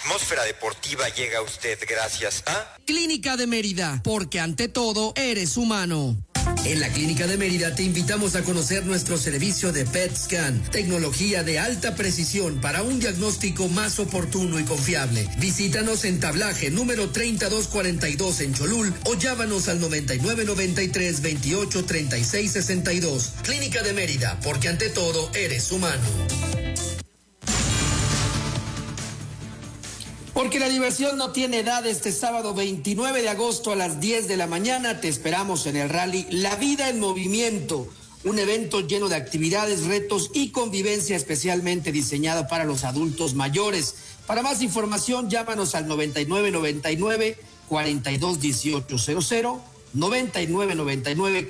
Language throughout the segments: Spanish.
atmósfera deportiva llega a usted gracias a Clínica de Mérida, porque ante todo eres humano. En la Clínica de Mérida te invitamos a conocer nuestro servicio de PET Scan, tecnología de alta precisión para un diagnóstico más oportuno y confiable. Visítanos en Tablaje número 3242 en Cholul o llámanos al 9993 28 36 62. Clínica de Mérida, porque ante todo eres humano. Porque la diversión no tiene edad. Este sábado 29 de agosto a las 10 de la mañana te esperamos en el rally La Vida en Movimiento, un evento lleno de actividades, retos y convivencia especialmente diseñado para los adultos mayores. Para más información, llámanos al 9999 421800, 9999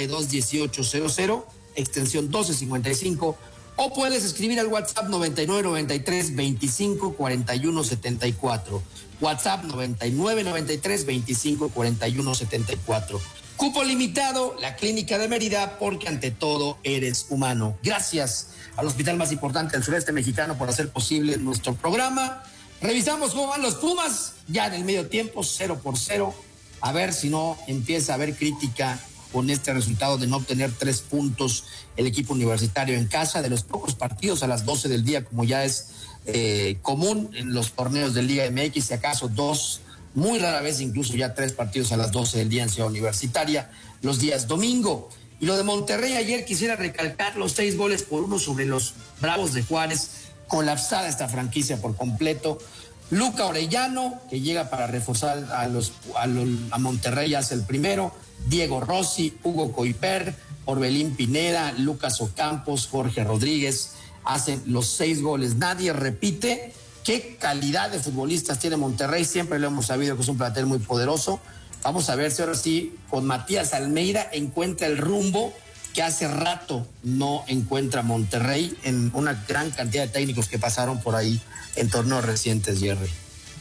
421800, extensión 1255. O puedes escribir al WhatsApp 9993 25 41 74. WhatsApp 9993 25 41 74. Cupo limitado, la Clínica de Mérida, porque ante todo eres humano. Gracias al hospital más importante del sureste mexicano por hacer posible nuestro programa. Revisamos cómo van los Pumas, ya en el medio tiempo, 0-0. A ver si no empieza a haber crítica con este resultado de no obtener 3 puntos el equipo universitario en casa, de los pocos partidos a las 12 del día, como ya es común en los torneos de Liga MX, si acaso 2, muy rara vez incluso ya 3 partidos a las 12 del día en Ciudad Universitaria, los días domingo. Y lo de Monterrey ayer, quisiera recalcar los 6-1 sobre los Bravos de Juárez, colapsada esta franquicia por completo. Luca Orellano, que llega para reforzar a Monterrey, hace el primero. Diego Rossi, Hugo Coiper, Orbelín Pineda, Lucas Ocampos, Jorge Rodríguez hacen los 6 goles. Nadie repite. Qué calidad de futbolistas tiene Monterrey, siempre lo hemos sabido que es un plantel muy poderoso. Vamos a ver si ahora sí con Matías Almeida encuentra el rumbo que hace rato no encuentra Monterrey en una gran cantidad de técnicos que pasaron por ahí en torneos recientes, Jerry.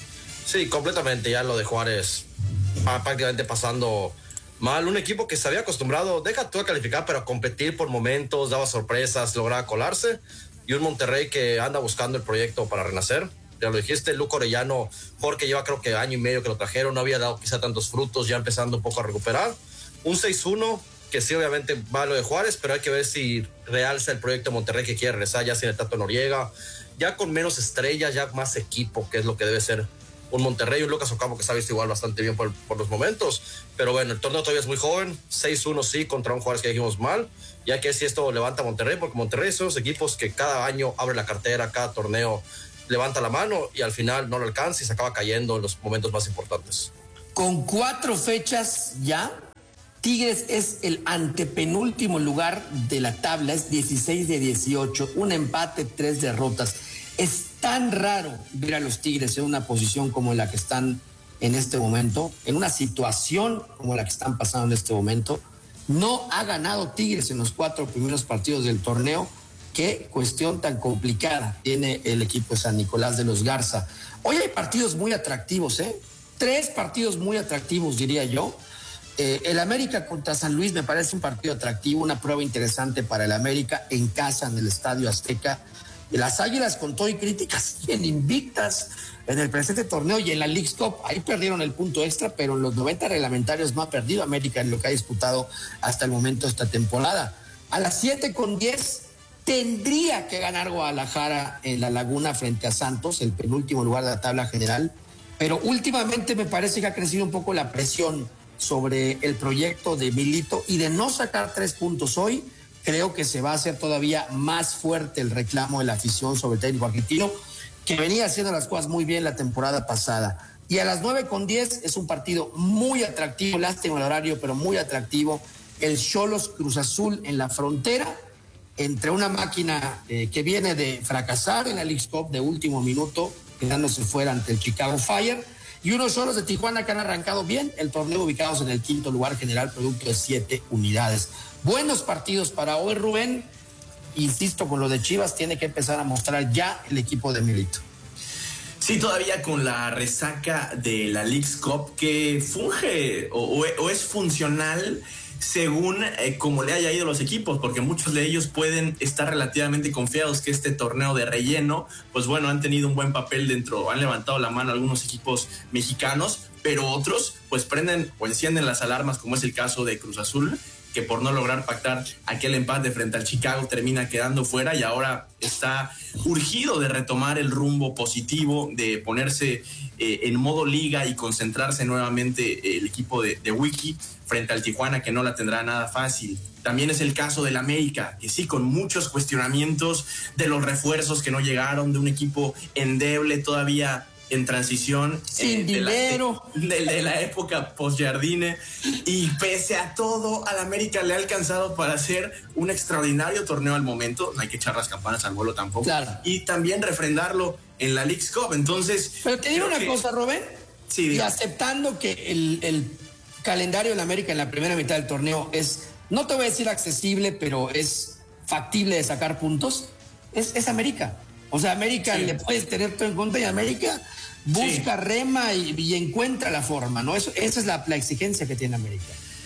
Sí, completamente, ya lo de Juárez prácticamente pasando mal, un equipo que se había acostumbrado, deja tú a calificar, pero a competir por momentos, daba sorpresas, lograba colarse, y un Monterrey que anda buscando el proyecto para renacer. Ya lo dijiste, Luca Orellano, Jorge lleva creo que año y medio que lo trajeron, no había dado quizá tantos frutos, ya empezando un poco a recuperar. Un 6-1, que sí obviamente va lo de Juárez, pero hay que ver si realza el proyecto de Monterrey que quiere regresar, ya sin el Tato Noriega, ya con menos estrellas, ya más equipo, que es lo que debe ser un Monterrey, un Lucas Ocampo que se ha visto igual bastante bien por los momentos, pero bueno, el torneo todavía es muy joven, 6-1 sí, contra un Juárez que dijimos mal, ya que si esto levanta a Monterrey, porque Monterrey son los equipos que cada año abre la cartera, cada torneo levanta la mano y al final no lo alcanza y se acaba cayendo en los momentos más importantes. Con 4 fechas ya, Tigres es el antepenúltimo lugar de la tabla, es 16 de 18, un empate, 3 derrotas. Es tan raro ver a los Tigres en una posición como la que están en este momento, en una situación como la que están pasando en este momento. No ha ganado Tigres en los 4 primeros partidos del torneo. Qué cuestión tan complicada tiene el equipo de San Nicolás de los Garza. Hoy hay partidos muy atractivos, 3 partidos muy atractivos, diría yo. El América contra San Luis me parece un partido atractivo, una prueba interesante para el América en casa, en el Estadio Azteca. Las Águilas, con todo y críticas, siguen invictas en el presente torneo y en la Leagues Cup. Ahí perdieron el punto extra, pero en los 90 reglamentarios no ha perdido América en lo que ha disputado hasta el momento esta temporada. A las 7:10 tendría que ganar Guadalajara en la Laguna frente a Santos, el penúltimo lugar de la tabla general, pero últimamente me parece que ha crecido un poco la presión sobre el proyecto de Milito, y de no sacar 3 puntos hoy, creo que se va a hacer todavía más fuerte el reclamo de la afición sobre el técnico argentino, que venía haciendo las cosas muy bien la temporada pasada. Y a las 9:10 es un partido muy atractivo, lástima el horario, pero muy atractivo. El Xolos Cruz Azul en la frontera, entre una máquina que viene de fracasar en la Leagues Cup de último minuto, quedándose fuera ante el Chicago Fire, y unos Xolos de Tijuana que han arrancado bien el torneo, ubicados en el 5º lugar general, producto de 7 unidades. Buenos partidos para hoy, Rubén. Insisto, con lo de Chivas tiene que empezar a mostrar ya el equipo de Milito. Sí, todavía con la resaca de la Leagues Cup, que funge o es funcional según cómo le haya ido a los equipos, porque muchos de ellos pueden estar relativamente confiados que este torneo de relleno, pues bueno, han tenido un buen papel dentro, han levantado la mano algunos equipos mexicanos, pero otros pues prenden o encienden las alarmas, como es el caso de Cruz Azul, que por no lograr pactar aquel empate frente al Chicago termina quedando fuera y ahora está urgido de retomar el rumbo positivo, de ponerse en modo liga y concentrarse nuevamente el equipo de Wiki frente al Tijuana, que no la tendrá nada fácil. También es el caso del América, que sí, con muchos cuestionamientos de los refuerzos que no llegaron, de un equipo endeble todavía en transición, sin dinero, de la época post-Jardine, y pese a todo al América le ha alcanzado para hacer un extraordinario torneo al momento. No hay que echar las campanas al vuelo tampoco, claro, y también refrendarlo en la Leagues Cup. Entonces, pero te digo una cosa, Rubén, sí, y aceptando que el calendario del América en la primera mitad del torneo es, no te voy a decir accesible, pero es factible de sacar puntos, es América. O sea, América, sí, le puedes tener todo en cuenta, y América busca, sí, rema y encuentra la forma, ¿no? Esa es la exigencia que tiene América.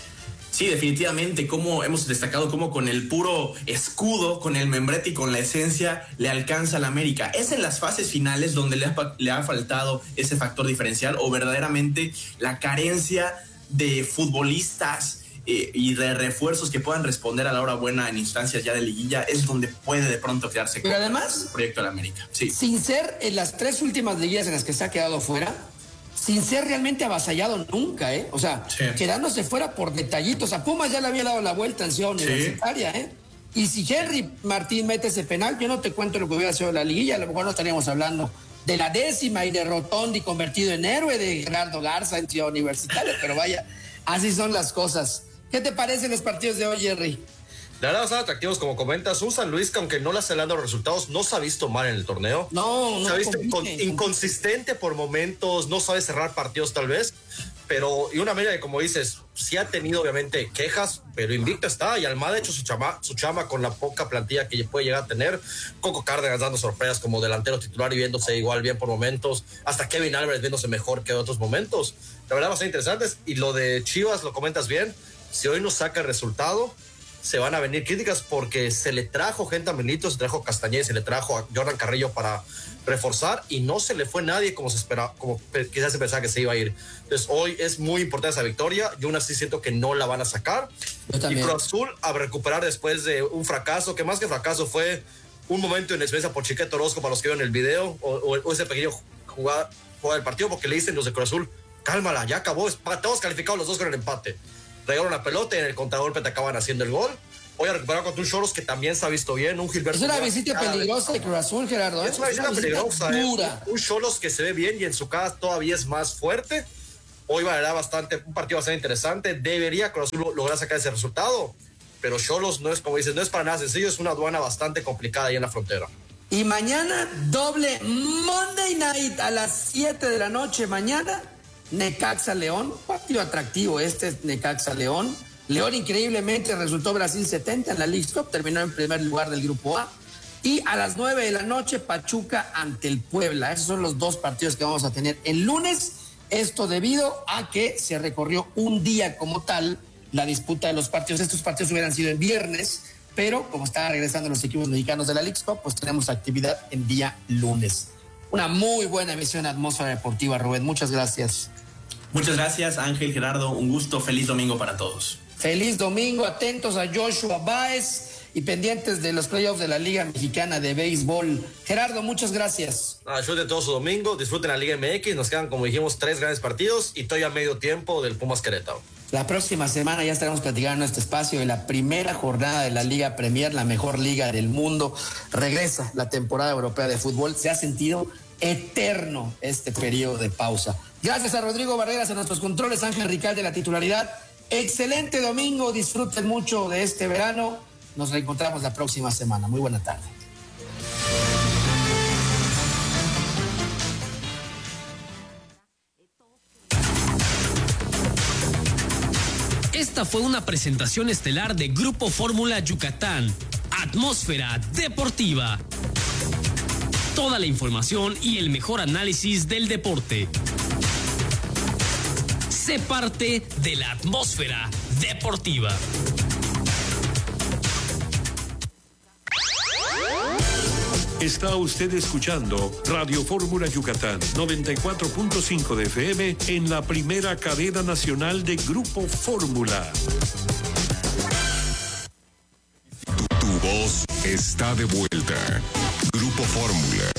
Sí, definitivamente, como hemos destacado, como con el puro escudo, con el membrete y con la esencia le alcanza a la América. Es en las fases finales donde le ha faltado ese factor diferencial, o verdaderamente la carencia de futbolistas y de refuerzos que puedan responder a la hora buena en instancias ya de liguilla, es donde puede de pronto quedarse con el proyecto de la América. Sí. Sin ser en las 3 últimas liguillas en las que se ha quedado fuera, sin ser realmente avasallado nunca, o sea, sí, quedándose fuera por detallitos. A Pumas ya le había dado la vuelta en Ciudad Universitaria, sí, y si Henry Martín mete ese penal, yo no te cuento lo que hubiera sido la liguilla, a lo mejor no estaríamos hablando de la 10ª y de Rotondi convertido en héroe de Gerardo Garza en Ciudad Universitaria, pero vaya, así son las cosas. ¿Qué te parecen los partidos de hoy, Jerry? La verdad, son atractivos, como comentas. Un San Luis que, aunque no le están dando los resultados, no se ha visto mal en el torneo. No. Se ha visto inconsistente por momentos, no sabe cerrar partidos tal vez, pero y una América que, como dices, sí ha tenido obviamente quejas, pero invicto está, y Almada ha hecho su chama con la poca plantilla que puede llegar a tener. Coco Cárdenas dando sorpresas como delantero titular y viéndose igual bien por momentos, hasta Kevin Álvarez viéndose mejor que en otros momentos. La verdad, bastante interesantes. Y lo de Chivas, lo comentas bien. Si hoy no saca el resultado, se van a venir críticas, porque se le trajo gente a Milito, se trajo a Castañeda, se le trajo a Jordan Carrillo para reforzar, y no se le fue nadie como se esperaba, como quizás se pensaba que se iba a ir. Entonces hoy es muy importante esa victoria. Yo aún así siento que no la van a sacar. Y Cruz Azul a recuperar después de un fracaso, que más que fracaso fue un momento de inexperiencia por Chiquete Orozco, para los que vieron el video, o ese pequeño jugada del partido, porque le dicen los de Cruz Azul, cálmala, ya acabó, estamos calificados los dos con el empate. Regaron la pelota y en el contragolpe te acaban haciendo el gol. Hoy a recuperar contra un Cholos que también se ha visto bien, un Gilberto. Es una visita peligrosa de Cruz Azul, Gerardo. Es una visita peligrosa, un Cholos que se ve bien y en su casa todavía es más fuerte. Hoy valerá bastante, un partido bastante interesante. Debería Cruz Azul lograr sacar ese resultado, pero Cholos no es, como dices, no es para nada sencillo, es una aduana bastante complicada ahí en la frontera. Y mañana, doble Monday Night a las 7 de la noche mañana. Necaxa León, partido atractivo Necaxa León. León increíblemente resultó Brasil 70 en la Leagues Cup, terminó en primer lugar del grupo A. Y a las 9 de la noche Pachuca ante el Puebla. Esos son los 2 partidos que vamos a tener el lunes. Esto debido a que se recorrió un día como tal la disputa de los partidos. Estos partidos hubieran sido en viernes, pero como están regresando los equipos mexicanos de la Leagues Cup, pues tenemos actividad en día lunes. Una muy buena emisión de Atmósfera Deportiva, Rubén. Muchas gracias. Muchas gracias, Ángel, Gerardo. Un gusto. Feliz domingo para todos. Feliz domingo. Atentos a Joshua Báez y pendientes de los playoffs de la Liga Mexicana de Béisbol. Gerardo, muchas gracias. Disfruten todo su domingo. Disfruten la Liga MX. Nos quedan, como dijimos, 3 grandes partidos y todavía medio tiempo del Pumas Querétaro. La próxima semana ya estaremos platicando en este espacio de la primera jornada de la Liga Premier, la mejor liga del mundo. Regresa la temporada europea de fútbol. Se ha sentido eterno este periodo de pausa. Gracias a Rodrigo Barreras en nuestros controles, Ángel Rical de la titularidad. Excelente domingo, disfruten mucho de este verano. Nos reencontramos la próxima semana. Muy buena tarde. Esta fue una presentación estelar de Grupo Fórmula Yucatán, Atmósfera Deportiva. Toda la información y el mejor análisis del deporte. Sé parte de la Atmósfera deportiva. Está usted escuchando Radio Fórmula Yucatán 94.5 de FM en la primera cadena nacional de Grupo Fórmula. Tu voz está de vuelta. Grupo Fórmula.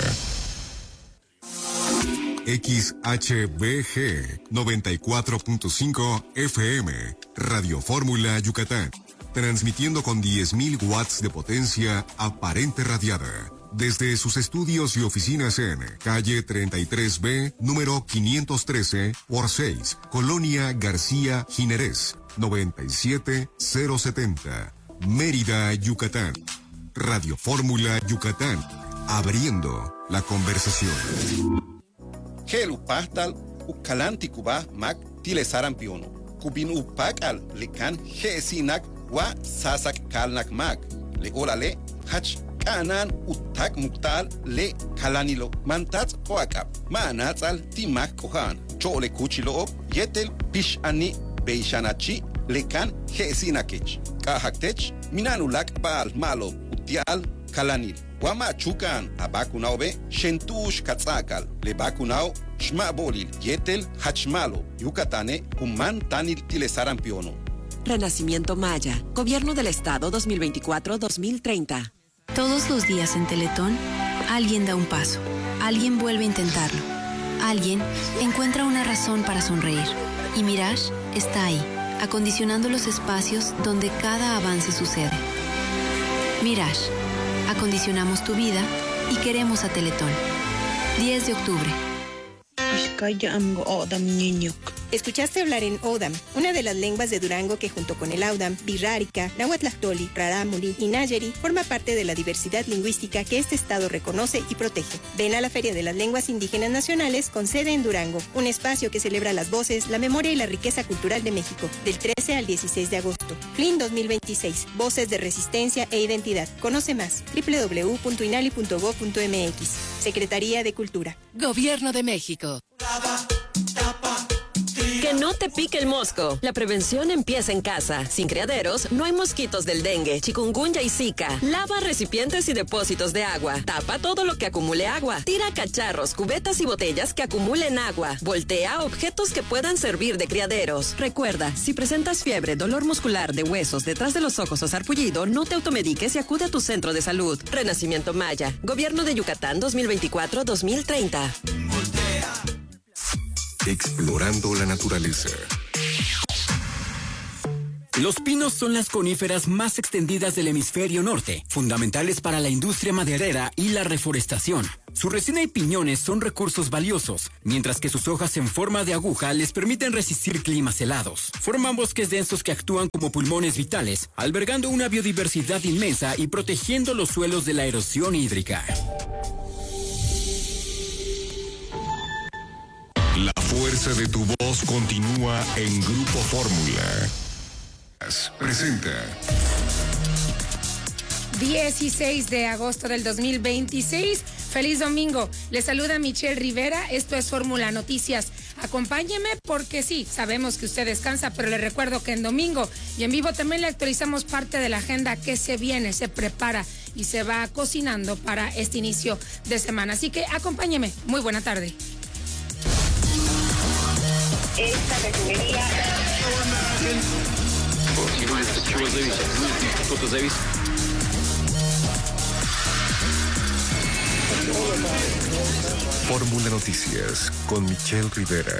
XHBG 94.5 FM, Radio Fórmula Yucatán, transmitiendo con 10.000 watts de potencia aparente radiada, desde sus estudios y oficinas en calle 33B, número 513 por 6, Colonia García Jiménez, 97070, Mérida, Yucatán. Radio Fórmula Yucatán, abriendo la conversación. Helu pastal ukalanti kuba mak tile sarampiono. Kubin upakal lekan hesinak wa sasak kalnak mak. Le olale hach kanan utak muktal le kalanilo mantats hoakap. Manatzal timak kohan. Chole kuchilo yetel pishani beishanachi lekan hesinakech. Kahaktech minanulak bal malo utial kalanil. Wama chukan abakunaobe shentush katzakal le bakunao shmabolil yetel hachmalo yucatane kuman tanil tile sarampiono. Renacimiento Maya, Gobierno del Estado 2024-2030. Todos los días en Teletón, alguien da un paso, alguien vuelve a intentarlo, alguien encuentra una razón para sonreír. Y Mirage está ahí, acondicionando los espacios donde cada avance sucede. Mirage. Acondicionamos tu vida y queremos a Teletón. 10 de octubre. Escuchaste hablar en Odam, una de las lenguas de Durango que junto con el Audam, Birrárica, Nahuatlactoli, Rarámuri y Nayeri forma parte de la diversidad lingüística que este estado reconoce y protege. Ven a la Feria de las Lenguas Indígenas Nacionales con sede en Durango, un espacio que celebra las voces, la memoria y la riqueza cultural de México, del 13 al 16 de agosto. FLIN 2026, Voces de Resistencia e Identidad. Conoce más, www.inali.gov.mx. Secretaría de Cultura. Gobierno de México. Que no te pique el mosco. La prevención empieza en casa. Sin criaderos, no hay mosquitos del dengue, chikungunya y zika. Lava recipientes y depósitos de agua. Tapa todo lo que acumule agua. Tira cacharros, cubetas y botellas que acumulen agua. Voltea objetos que puedan servir de criaderos. Recuerda, si presentas fiebre, dolor muscular de huesos, detrás de los ojos o sarpullido, no te automediques y acude a tu centro de salud. Renacimiento Maya. Gobierno de Yucatán 2024-2030. Explorando la naturaleza. Los pinos son las coníferas más extendidas del hemisferio norte, fundamentales para la industria maderera y la reforestación. Su resina y piñones son recursos valiosos, mientras que sus hojas en forma de aguja les permiten resistir climas helados. Forman bosques densos que actúan como pulmones vitales, albergando una biodiversidad inmensa y protegiendo los suelos de la erosión hídrica. La fuerza de tu voz continúa en Grupo Fórmula. Presenta 16 de agosto del 2026. Feliz domingo. Les saluda Michelle Rivera. Esto es Fórmula Noticias. Acompáñeme porque sí, sabemos que usted descansa, pero le recuerdo que en domingo y en vivo también le actualizamos parte de la agenda que se viene, se prepara y se va cocinando para este inicio de semana. Así que acompáñeme. Muy buena tarde. Esta refinería. Fórmula Noticias con Michelle Rivera.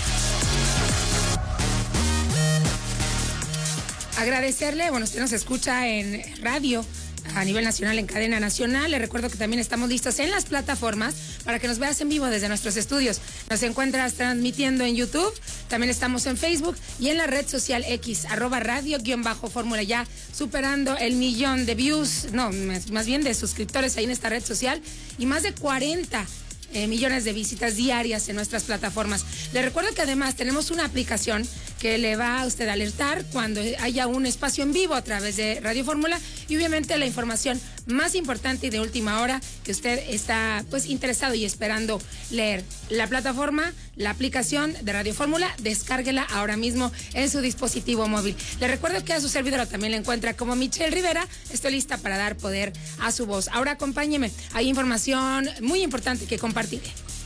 Agradecerle, bueno, usted nos escucha en radio a nivel nacional, en cadena nacional. Le recuerdo que también estamos listos en las plataformas para que nos veas en vivo desde nuestros estudios. Nos encuentras transmitiendo en YouTube, también estamos en Facebook y en la red social X, @radio_fórmula, ya superando el 1,000,000 de views, no, más bien de suscriptores ahí en esta red social y más de 40 millones de visitas diarias en nuestras plataformas. Les recuerdo que además tenemos una aplicación que le va a usted alertar cuando haya un espacio en vivo a través de Radio Fórmula y obviamente la información más importante y de última hora que usted está pues interesado y esperando leer. La plataforma, la aplicación de Radio Fórmula, descárguela ahora mismo en su dispositivo móvil. Le recuerdo que a su servidora también la encuentra como Michelle Rivera. Estoy lista para dar poder a su voz. Ahora acompáñeme, hay información muy importante que compartir.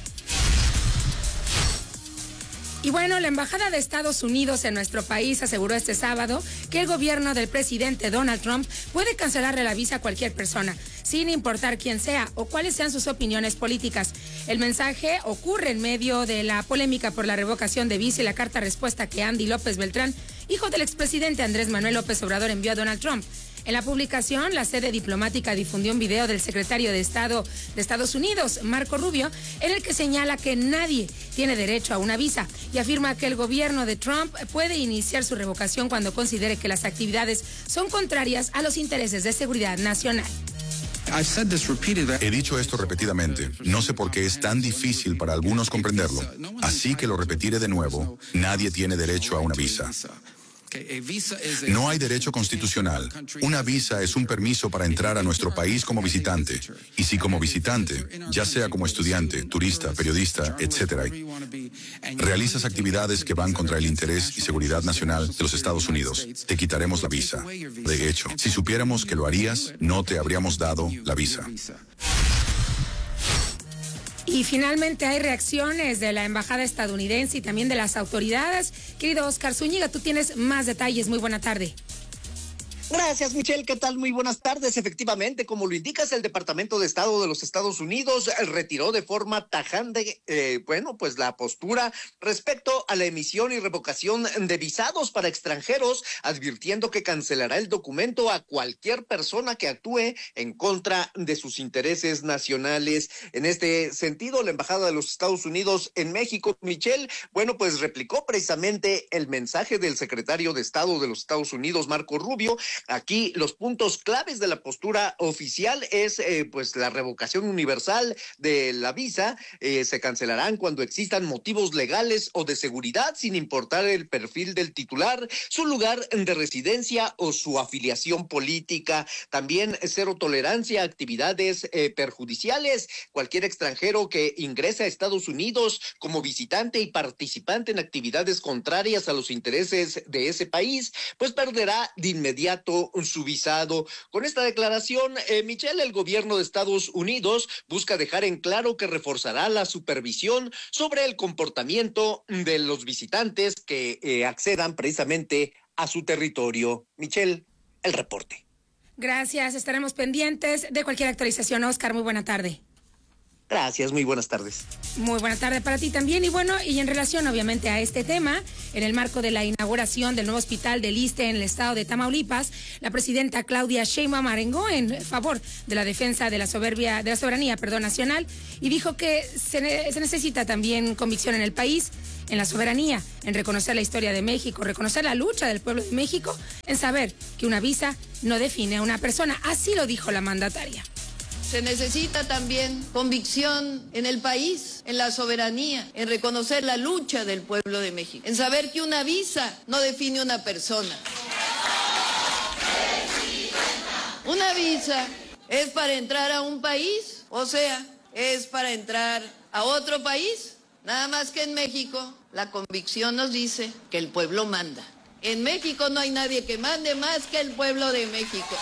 Y bueno, la Embajada de Estados Unidos en nuestro país aseguró este sábado que el gobierno del presidente Donald Trump puede cancelarle la visa a cualquier persona, sin importar quién sea o cuáles sean sus opiniones políticas. El mensaje ocurre en medio de la polémica por la revocación de visa y la carta respuesta que Andy López Beltrán, hijo del expresidente Andrés Manuel López Obrador, envió a Donald Trump. En la publicación, la sede diplomática difundió un video del secretario de Estado de Estados Unidos, Marco Rubio, en el que señala que nadie tiene derecho a una visa y afirma que el gobierno de Trump puede iniciar su revocación cuando considere que las actividades son contrarias a los intereses de seguridad nacional. He dicho esto repetidamente. No sé por qué es tan difícil para algunos comprenderlo. Así que lo repetiré de nuevo. Nadie tiene derecho a una visa. No hay derecho constitucional. Una visa es un permiso para entrar a nuestro país como visitante. Y si como visitante, ya sea como estudiante, turista, periodista, etc., realizas actividades que van contra el interés y seguridad nacional de los Estados Unidos, te quitaremos la visa. De hecho, si supiéramos que lo harías, no te habríamos dado la visa. Y finalmente hay reacciones de la embajada estadounidense y también de las autoridades. Querido Oscar Zúñiga, tú tienes más detalles. Muy buena tarde. Gracias, Michelle. ¿Qué tal? Muy buenas tardes. Efectivamente, como lo indicas, el Departamento de Estado de los Estados Unidos retiró de forma tajante, pues la postura respecto a la emisión y revocación de visados para extranjeros, advirtiendo que cancelará el documento a cualquier persona que actúe en contra de sus intereses nacionales. En este sentido, la Embajada de los Estados Unidos en México, Michelle, pues replicó precisamente el mensaje del secretario de Estado de los Estados Unidos, Marco Rubio. Aquí los puntos claves de la postura oficial es pues la revocación universal de la visa. Se cancelarán cuando existan motivos legales o de seguridad, sin importar el perfil del titular, su lugar de residencia o su afiliación política. También cero tolerancia a actividades perjudiciales. Cualquier extranjero que ingrese a Estados Unidos como visitante y participante en actividades contrarias a los intereses de ese país, pues perderá de inmediato su visado. Con esta declaración, Michelle, el gobierno de Estados Unidos busca dejar en claro que reforzará la supervisión sobre el comportamiento de los visitantes que accedan precisamente a su territorio. Michelle, el reporte. Gracias, estaremos pendientes de cualquier actualización. Oscar, muy buena tarde. Gracias, muy buenas tardes. Muy buena tarde para ti también. Y bueno, y en relación obviamente a este tema, en el marco de la inauguración del nuevo hospital del ISSSTE en el estado de Tamaulipas, la presidenta Claudia Sheinbaum arengó en favor de la defensa de la soberanía nacional y dijo que se necesita también convicción en el país, en la soberanía, en reconocer la historia de México, reconocer la lucha del pueblo de México, en saber que una visa no define a una persona. Así lo dijo la mandataria. Se necesita también convicción en el país, en la soberanía, en reconocer la lucha del pueblo de México, en saber que una visa no define una persona. Una visa es para entrar a un país, o sea, es para entrar a otro país. Nada más que en México la convicción nos dice que el pueblo manda. En México no hay nadie que mande más que el pueblo de México.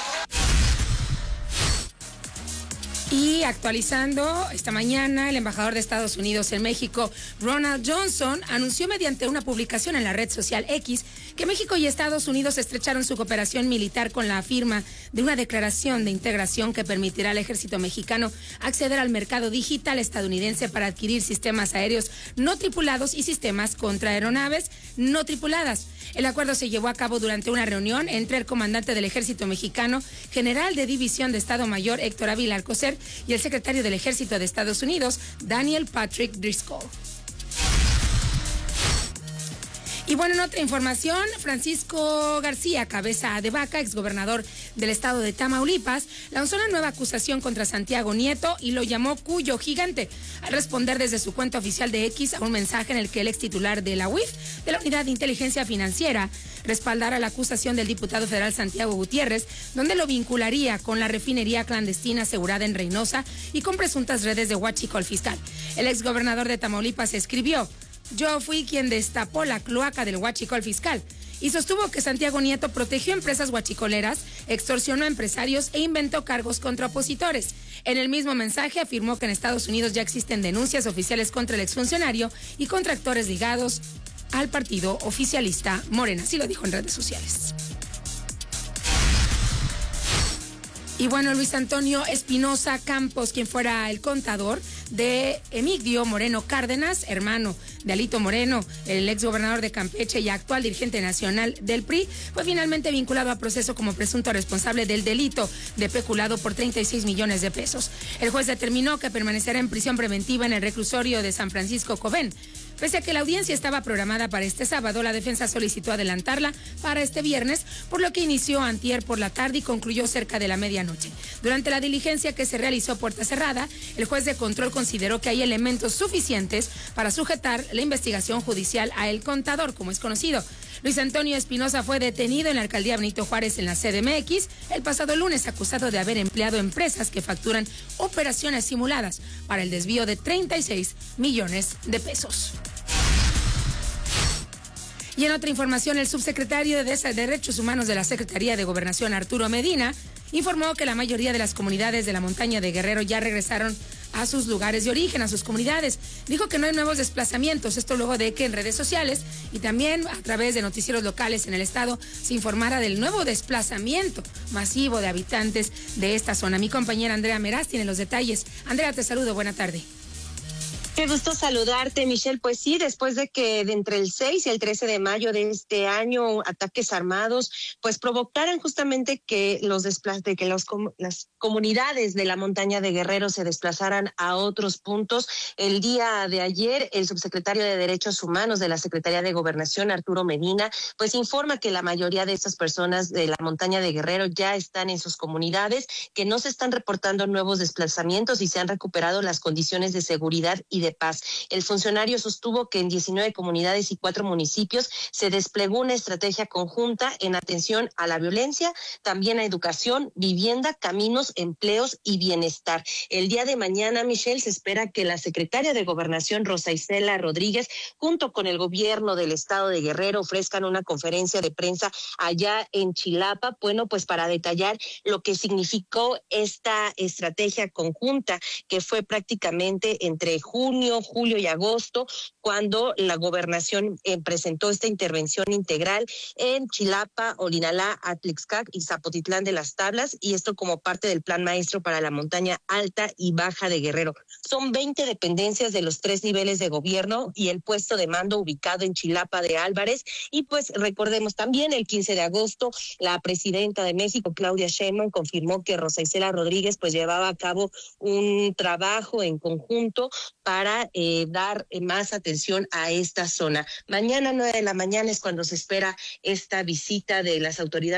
Y actualizando, esta mañana el embajador de Estados Unidos en México, Ronald Johnson, anunció mediante una publicación en la red social X que México y Estados Unidos estrecharon su cooperación militar con la firma de una declaración de integración que permitirá al ejército mexicano acceder al mercado digital estadounidense para adquirir sistemas aéreos no tripulados y sistemas contra aeronaves no tripuladas. El acuerdo se llevó a cabo durante una reunión entre el comandante del ejército mexicano, general de división de Estado Mayor Héctor Ávila Alcocer, y el secretario del Ejército de Estados Unidos, Daniel Patrick Driscoll. Y bueno, en otra información, Francisco García Cabeza de Vaca, exgobernador del estado de Tamaulipas, lanzó una nueva acusación contra Santiago Nieto y lo llamó Cuyo Gigante, al responder desde su cuenta oficial de X a un mensaje en el que el ex titular de la UIF, de la Unidad de Inteligencia Financiera, respaldara la acusación del diputado federal Santiago Gutiérrez, donde lo vincularía con la refinería clandestina asegurada en Reynosa y con presuntas redes de huachicol fiscal. El exgobernador de Tamaulipas escribió: "Yo fui quien destapó la cloaca del huachicol fiscal", y sostuvo que Santiago Nieto protegió empresas huachicoleras, extorsionó a empresarios e inventó cargos contra opositores. En el mismo mensaje afirmó que en Estados Unidos ya existen denuncias oficiales contra el exfuncionario y contra actores ligados al partido oficialista Morena. Así lo dijo en redes sociales. Y bueno, Luis Antonio Espinosa Campos, quien fuera el contador de Emigdio Moreno Cárdenas, hermano de Alito Moreno, el exgobernador de Campeche y actual dirigente nacional del PRI, fue finalmente vinculado a proceso como presunto responsable del delito de peculado por 36 millones de pesos. El juez determinó que permanecerá en prisión preventiva en el reclusorio de San Francisco Covén. Pese a que la audiencia estaba programada para este sábado, la defensa solicitó adelantarla para este viernes, por lo que inició antier por la tarde y concluyó cerca de la medianoche. Durante la diligencia que se realizó a puerta cerrada, el juez de control consideró que hay elementos suficientes para sujetar la investigación judicial a el contador, como es conocido. Luis Antonio Espinosa fue detenido en la alcaldía Benito Juárez en la CDMX el pasado lunes, acusado de haber empleado empresas que facturan operaciones simuladas para el desvío de 36 millones de pesos. Y en otra información, el subsecretario de Derechos Humanos de la Secretaría de Gobernación, Arturo Medina, informó que la mayoría de las comunidades de la montaña de Guerrero ya regresaron a sus lugares de origen, a sus comunidades. Dijo que no hay nuevos desplazamientos, esto luego de que en redes sociales y también a través de noticieros locales en el estado se informara del nuevo desplazamiento masivo de habitantes de esta zona. Mi compañera Andrea Meraz tiene los detalles. Andrea, te saludo, buena tarde. Qué gusto saludarte, Michelle. Pues sí, después de que de entre el 6 y el 13 de mayo de este año ataques armados pues provocaran justamente que las comunidades de la montaña de Guerrero se desplazaran a otros puntos. El día de ayer, el subsecretario de Derechos Humanos de la Secretaría de Gobernación, Arturo Medina, pues informa que la mayoría de estas personas de la montaña de Guerrero ya están en sus comunidades, que no se están reportando nuevos desplazamientos y se han recuperado las condiciones de seguridad y de paz. El funcionario sostuvo que en 19 comunidades y 4 municipios se desplegó una estrategia conjunta en atención a la violencia, también a educación, vivienda, caminos, empleos y bienestar. El día de mañana, Michelle, se espera que la secretaria de Gobernación, Rosa Isela Rodríguez, junto con el gobierno del estado de Guerrero, ofrezcan una conferencia de prensa allá en Chilapa, bueno, pues para detallar lo que significó esta estrategia conjunta, que fue prácticamente entre junio, julio y agosto, cuando la gobernación presentó esta intervención integral en Chilapa, Olinalá, Atlixcac y Zapotitlán de las Tablas, y esto como parte del Plan Maestro para la Montaña Alta y Baja de Guerrero. Son 20 dependencias de los 3 niveles de gobierno y el puesto de mando ubicado en Chilapa de Álvarez. Y pues recordemos también, el 15 de agosto, la presidenta de México, Claudia Sheinbaum, confirmó que Rosa Isela Rodríguez pues llevaba a cabo un trabajo en conjunto para dar más atención a esta zona. Mañana 9 de la mañana es cuando se espera esta visita de las autoridades